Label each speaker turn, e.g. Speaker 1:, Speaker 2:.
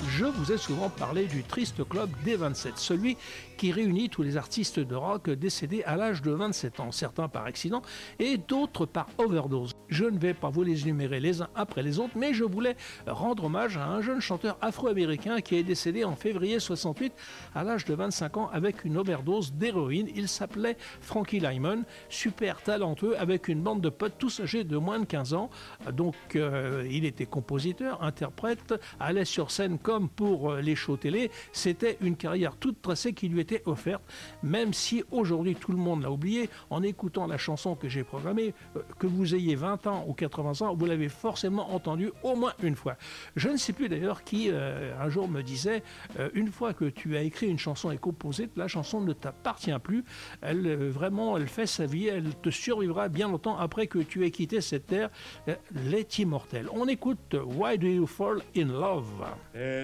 Speaker 1: je vous ai souvent parlé du triste club des 27, celui qui réunit tous les artistes de rock décédés à l'âge de 27 ans, certains par accident et d'autres par overdose. Je ne vais pas vous les énumérer les uns après les autres, mais je voulais rendre hommage à un jeune chanteur afro-américain qui est décédé en février 68 à l'âge de 25 ans avec une overdose d'héroïne. Il s'appelait Frankie Lymon, super talentueux avec une bande de potes tous âgés de moins de 15 ans. Donc il était compositeur, interprète, allait sur scène comme pour les shows télé. C'était une carrière toute tracée qui lui était offerte, même si aujourd'hui tout le monde l'a oublié. En écoutant la chanson que j'ai programmée, que vous ayez 20 ans ou 80 ans, vous l'avez forcément entendue au moins une fois. Je ne sais plus d'ailleurs qui un jour me disait une fois que tu as écrit une chanson et composée, la chanson ne t'appartient plus. Elle fait sa vie, elle te survivra bien longtemps après que tu aies quitté cette terre. Elle est immortelle. On écoute Why Do You Fall in Love?